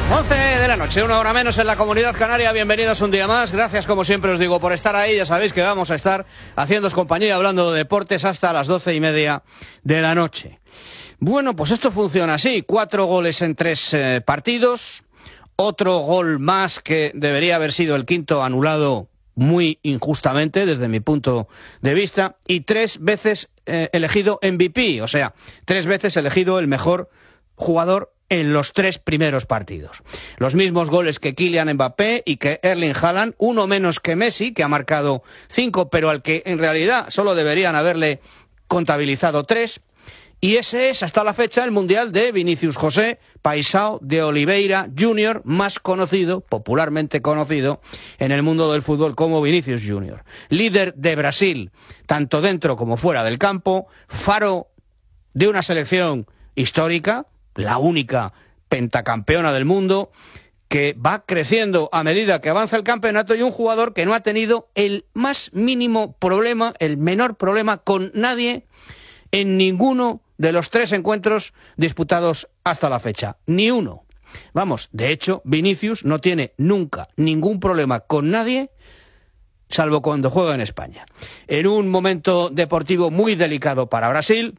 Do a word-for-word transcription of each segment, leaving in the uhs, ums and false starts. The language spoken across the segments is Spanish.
once de la noche, una hora menos en la Comunidad Canaria. Bienvenidos un día más. Gracias, como siempre os digo, por estar ahí. Ya sabéis que vamos a estar haciéndoos compañía, hablando de deportes hasta las doce y media de la noche. Bueno, pues esto funciona así. Cuatro goles en tres eh, partidos. Otro gol más que debería haber sido el quinto, anulado muy injustamente desde mi punto de vista. Y tres veces eh, elegido M V P. O sea, tres veces elegido el mejor jugador en los tres primeros partidos. Los mismos goles que Kylian Mbappé y que Erling Haaland, uno menos que Messi, que ha marcado cinco, pero al que en realidad solo deberían haberle contabilizado tres. Y ese es, hasta la fecha, el Mundial de Vinícius José Paisao de Oliveira júnior, más conocido, popularmente conocido, en el mundo del fútbol como Vinícius júnior Líder de Brasil, tanto dentro como fuera del campo, faro de una selección histórica, la única pentacampeona del mundo, que va creciendo a medida que avanza el campeonato, y un jugador que no ha tenido el más mínimo problema, el menor problema con nadie en ninguno de los tres encuentros disputados hasta la fecha. Ni uno. Vamos, de hecho, Vinícius no tiene nunca ningún problema con nadie, salvo cuando juega en España. En un momento deportivo muy delicado para Brasil,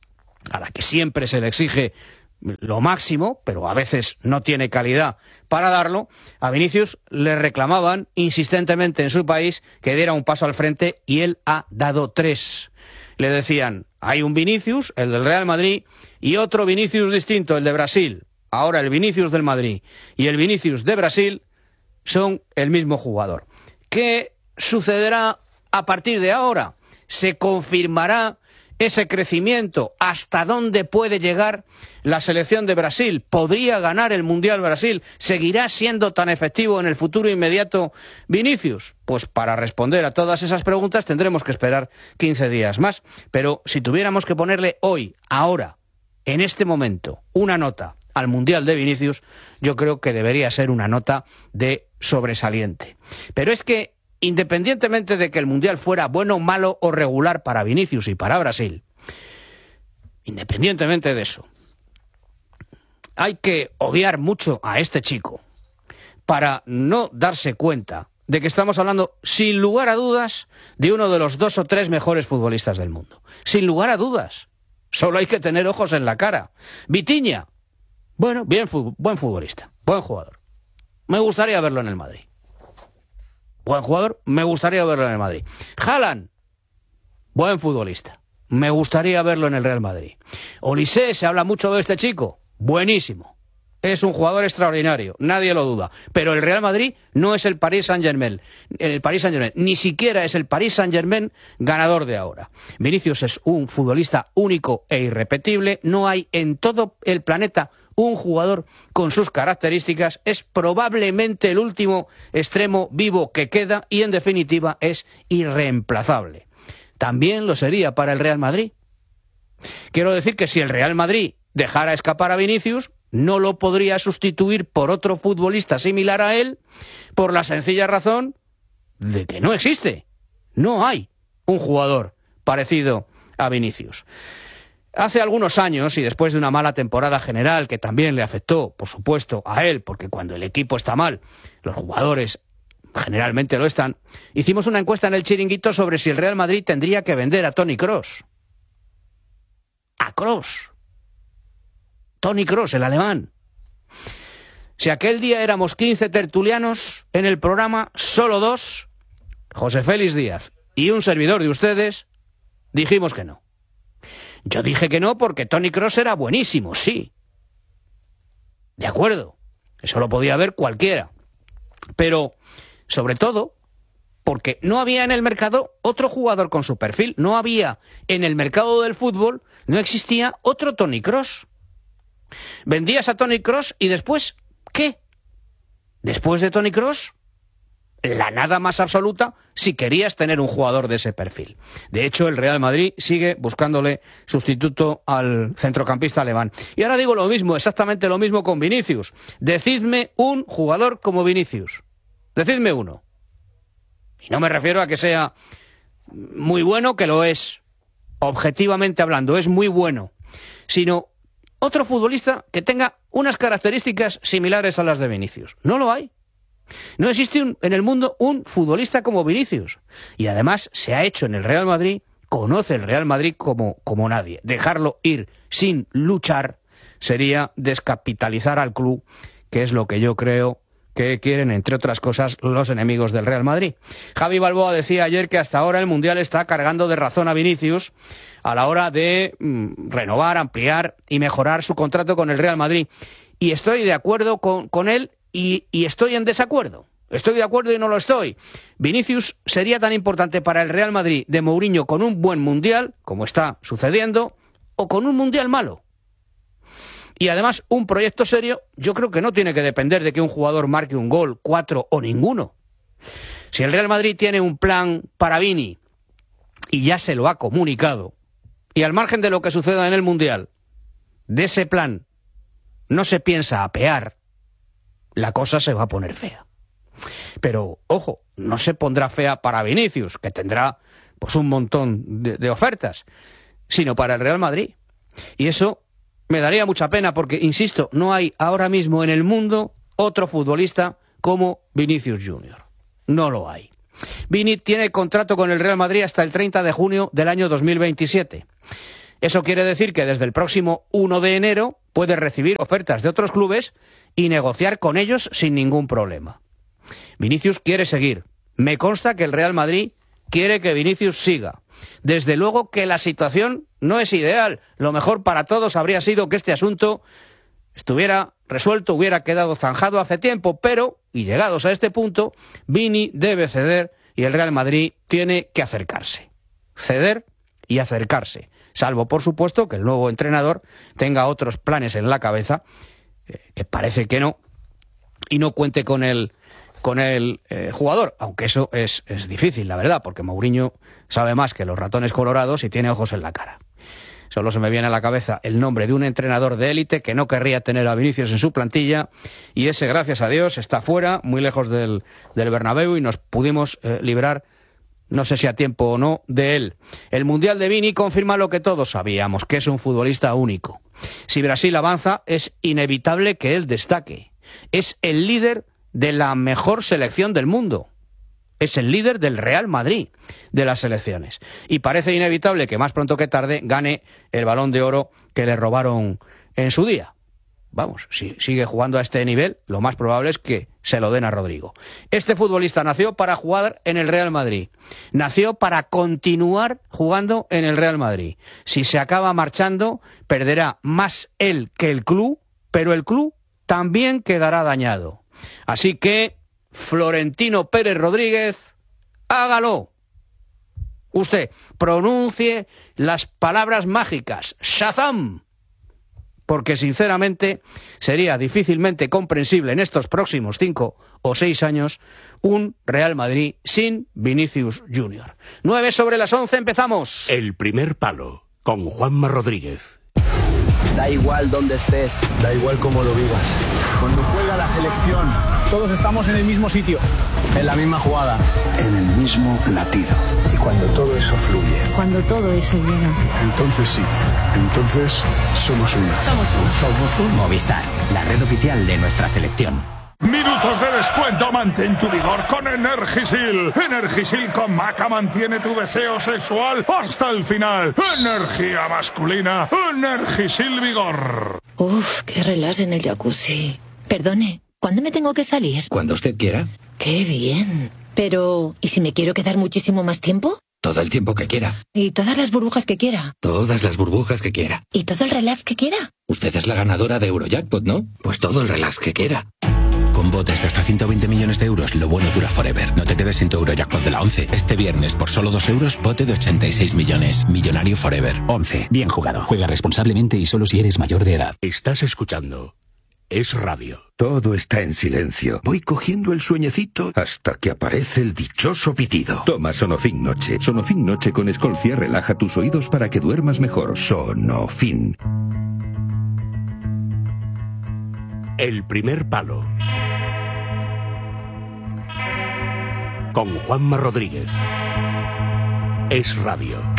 a la que siempre se le exige lo máximo, pero a veces no tiene calidad para darlo, a Vinícius le reclamaban insistentemente en su país que diera un paso al frente, y él ha dado tres. Le decían, hay un Vinícius, el del Real Madrid, y otro Vinícius distinto, el de Brasil. Ahora el Vinícius del Madrid y el Vinícius de Brasil son el mismo jugador. ¿Qué sucederá a partir de ahora? ¿Se confirmará ese crecimiento? ¿Hasta dónde puede llegar la selección de Brasil? ¿Podría ganar el Mundial Brasil? ¿Seguirá siendo tan efectivo en el futuro inmediato Vinícius? Pues para responder a todas esas preguntas tendremos que esperar quince días más. Pero si tuviéramos que ponerle hoy, ahora, en este momento, una nota al Mundial de Vinícius, yo creo que debería ser una nota de sobresaliente. Pero es que, independientemente de que el Mundial fuera bueno, malo o regular para Vinícius y para Brasil, independientemente de eso, hay que odiar mucho a este chico para no darse cuenta de que estamos hablando, sin lugar a dudas, de uno de los dos o tres mejores futbolistas del mundo. Sin lugar a dudas. Solo hay que tener ojos en la cara. Vitinha, bueno, bien, buen futbolista, buen jugador. Me gustaría verlo en el Madrid. Buen jugador, me gustaría verlo en el Madrid. Haaland, buen futbolista, me gustaría verlo en el Real Madrid. Olise, se habla mucho de este chico, buenísimo. Es un jugador extraordinario, nadie lo duda. Pero el Real Madrid no es el Paris Saint-Germain. El Paris Saint-Germain ni siquiera es el Paris Saint-Germain ganador de ahora. Vinícius es un futbolista único e irrepetible. No hay en todo el planeta un jugador con sus características. Es probablemente el último extremo vivo que queda y, en definitiva, es irreemplazable. También lo sería para el Real Madrid. Quiero decir que si el Real Madrid dejara escapar a Vinícius, no lo podría sustituir por otro futbolista similar a él, por la sencilla razón de que no existe. No hay un jugador parecido a Vinícius. Hace algunos años, y después de una mala temporada general que también le afectó, por supuesto, a él, porque cuando el equipo está mal, los jugadores generalmente lo están, hicimos una encuesta en el Chiringuito sobre si el Real Madrid tendría que vender a Toni Kroos. A Kroos. Toni Kroos, el alemán. Si aquel día éramos quince tertulianos en el programa, solo dos, José Félix Díaz y un servidor de ustedes, dijimos que no. Yo dije que no porque Toni Kroos era buenísimo, sí. De acuerdo, eso lo podía ver cualquiera. Pero, sobre todo, porque no había en el mercado otro jugador con su perfil. No había en el mercado del fútbol, no existía otro Toni Kroos. Vendías a Toni Kroos y después, ¿qué? Después de Toni Kroos, la nada más absoluta si querías tener un jugador de ese perfil. De hecho, el Real Madrid sigue buscándole sustituto al centrocampista alemán. Y ahora digo lo mismo, exactamente lo mismo con Vinícius. Decidme un jugador como Vinícius. Decidme uno. Y no me refiero a que sea muy bueno, que lo es. Objetivamente hablando, es muy bueno. Sino otro futbolista que tenga unas características similares a las de Vinicius. No lo hay. No existe un, en el mundo un futbolista como Vinicius. Y además se ha hecho en el Real Madrid, conoce el Real Madrid como, como nadie. Dejarlo ir sin luchar sería descapitalizar al club, que es lo que yo creo que quieren, entre otras cosas, los enemigos del Real Madrid. Javi Balboa decía ayer que hasta ahora el Mundial está cargando de razón a Vinicius a la hora de mmm, renovar, ampliar y mejorar su contrato con el Real Madrid. Y estoy de acuerdo con, con él y, y estoy en desacuerdo. Estoy de acuerdo y no lo estoy. Vinicius sería tan importante para el Real Madrid de Mourinho con un buen Mundial, como está sucediendo, o con un Mundial malo. Y además, un proyecto serio, yo creo que no tiene que depender de que un jugador marque un gol, cuatro o ninguno. Si el Real Madrid tiene un plan para Vini y ya se lo ha comunicado, y al margen de lo que suceda en el Mundial, de ese plan no se piensa apear, la cosa se va a poner fea. Pero, ojo, no se pondrá fea para Vinicius, que tendrá pues un montón de, de ofertas, sino para el Real Madrid. Y eso me daría mucha pena porque, insisto, no hay ahora mismo en el mundo otro futbolista como Vinicius Junior. No lo hay. Vini tiene contrato con el Real Madrid hasta el treinta de junio del año dos mil veintisiete. Eso quiere decir que desde el próximo uno de enero puede recibir ofertas de otros clubes y negociar con ellos sin ningún problema. Vinicius quiere seguir. Me consta que el Real Madrid quiere que Vinicius siga. Desde luego que la situación no es ideal. Lo mejor para todos habría sido que este asunto estuviera resuelto, hubiera quedado zanjado hace tiempo, pero, y llegados a este punto, Vini debe ceder y el Real Madrid tiene que acercarse. Ceder y acercarse. Salvo, por supuesto, que el nuevo entrenador tenga otros planes en la cabeza, eh, que parece que no, y no cuente con el con el eh, jugador, aunque eso es, es difícil, la verdad, porque Mourinho sabe más que los ratones colorados y tiene ojos en la cara. Solo se me viene a la cabeza el nombre de un entrenador de élite que no querría tener a Vinicius en su plantilla, y ese, gracias a Dios, está fuera, muy lejos del, del Bernabéu, y nos pudimos eh, librar, no sé si a tiempo o no, de él. El Mundial de Vini confirma lo que todos sabíamos, que es un futbolista único. Si Brasil avanza, es inevitable que él destaque. Es el líder de la mejor selección del mundo. Es el líder del Real Madrid de las selecciones. Y parece inevitable que más pronto que tarde gane el Balón de Oro que le robaron en su día. Vamos, si sigue jugando a este nivel, lo más probable es que se lo den a Rodrigo. Este futbolista nació para jugar en el Real Madrid. Nació para continuar jugando en el Real Madrid. Si se acaba marchando, perderá más él que el club, pero el club también quedará dañado. Así que, Florentino Pérez Rodríguez, hágalo. Usted pronuncie las palabras mágicas, Shazam, porque sinceramente sería difícilmente comprensible en estos próximos cinco o seis años un Real Madrid sin Vinicius Junior. Nueve sobre las once, empezamos. El primer palo, con Juanma Rodríguez. Da igual dónde estés, da igual cómo lo vivas. Cuando juega la selección, todos estamos en el mismo sitio, en la misma jugada, en el mismo latido. Y cuando todo eso fluye, cuando todo eso llega, entonces sí, entonces somos uno. Somos uno. Somos un Movistar, la red oficial de nuestra selección. Minutos de descuento, mantén tu vigor con Energisil. Energisil con maca mantiene tu deseo sexual hasta el final. Energía masculina, Energisil Vigor. Uf, qué relax en el jacuzzi. Perdone, ¿cuándo me tengo que salir? Cuando usted quiera. Qué bien. Pero, ¿y si me quiero quedar muchísimo más tiempo? Todo el tiempo que quiera. ¿Y todas las burbujas que quiera? Todas las burbujas que quiera. ¿Y todo el relax que quiera? Usted es la ganadora de Eurojackpot, ¿no? Pues todo el relax que quiera. Con botes de hasta ciento veinte millones de euros, lo bueno dura forever. No te quedes sin tu Eurojackpot de la once. Este viernes, por solo dos euros, bote de ochenta y seis millones. Millonario forever. once. Bien jugado. Juega responsablemente y solo si eres mayor de edad. Estás escuchando Es Radio. Todo está en silencio. Voy cogiendo el sueñecito hasta que aparece el dichoso pitido. Toma Sonofin Noche. Sonofin Noche con Escolcia relaja tus oídos para que duermas mejor. Sonofin. El primer palo, con Juanma Rodríguez. Es Radio.